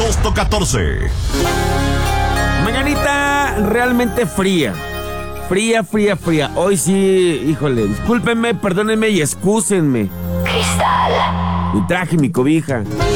agosto 14. Mañanita realmente fría. Fría. Hoy sí, híjole, discúlpenme, perdónenme y excúsenme. Cristal. Y traje mi cobija.